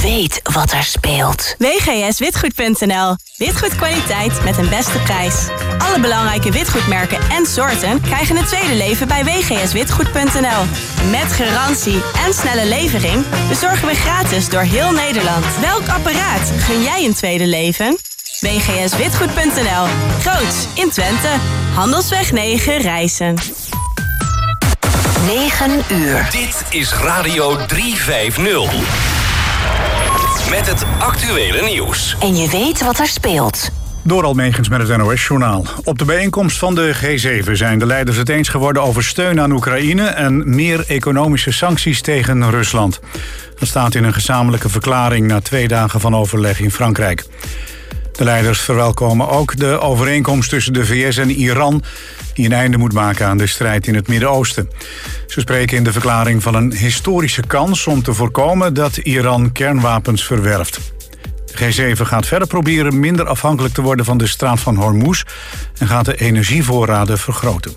weet wat er speelt. WGS-witgoed.nl. Witgoedkwaliteit met een beste prijs. Alle belangrijke witgoedmerken en soorten krijgen een tweede leven bij WGS-witgoed.nl. Met garantie en snelle levering bezorgen we gratis door heel Nederland. Welk apparaat gun jij een tweede leven? WGS-witgoed.nl. Groots in Twente. Handelsweg 9 Rijssen. 9 uur. Dit is Radio 350. Met het actuele nieuws. En je weet wat er speelt. Door Almegens met het NOS-journaal. Op de bijeenkomst van de G7 zijn de leiders het eens geworden over steun aan Oekraïne en meer economische sancties tegen Rusland. Dat staat in een gezamenlijke verklaring na 2 dagen van overleg in Frankrijk. De leiders verwelkomen ook de overeenkomst tussen de VS en Iran, die een einde moet maken aan de strijd in het Midden-Oosten. Ze spreken in de verklaring van een historische kans om te voorkomen dat Iran kernwapens verwerft. De G7 gaat verder proberen minder afhankelijk te worden van de straat van Hormuz en gaat de energievoorraden vergroten.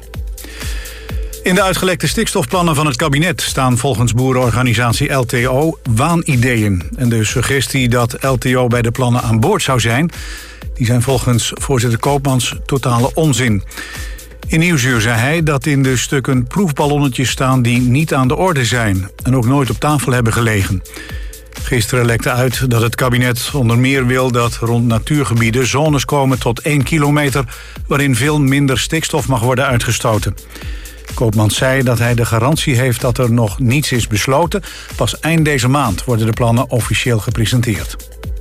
In de uitgelekte stikstofplannen van het kabinet staan volgens boerenorganisatie LTO waanideeën. En de suggestie dat LTO bij de plannen aan boord zou zijn, die zijn volgens voorzitter Koopmans totale onzin. In Nieuwsuur zei hij dat in de stukken proefballonnetjes staan die niet aan de orde zijn en ook nooit op tafel hebben gelegen. Gisteren lekte uit dat het kabinet onder meer wil dat rond natuurgebieden zones komen tot 1 kilometer waarin veel minder stikstof mag worden uitgestoten. Koopmans zei dat hij de garantie heeft dat er nog niets is besloten. Pas eind deze maand worden de plannen officieel gepresenteerd.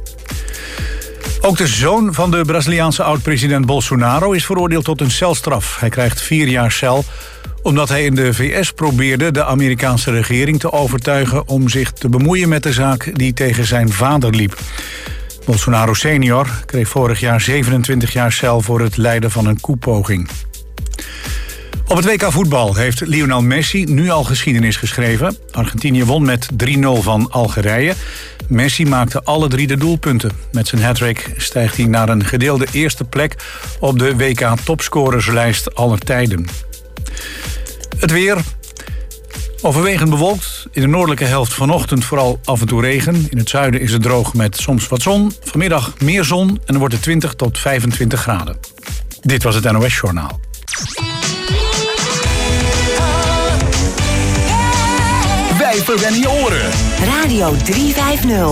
Ook de zoon van de Braziliaanse oud-president Bolsonaro is veroordeeld tot een celstraf. Hij krijgt 4 jaar cel omdat hij in de VS probeerde de Amerikaanse regering te overtuigen om zich te bemoeien met de zaak die tegen zijn vader liep. Bolsonaro senior kreeg vorig jaar 27 jaar cel voor het leiden van een koepoging. Op het WK voetbal heeft Lionel Messi nu al geschiedenis geschreven. Argentinië won met 3-0 van Algerije. Messi maakte alle 3 de doelpunten. Met zijn hattrick stijgt hij naar een gedeelde eerste plek op de WK-topscorerslijst aller tijden. Het weer. Overwegend bewolkt. In de noordelijke helft vanochtend vooral af en toe regen. In het zuiden is het droog met soms wat zon. Vanmiddag meer zon en dan wordt het 20 tot 25 graden. Dit was het NOS Journaal. Wij verwennen je oren. Radio 350.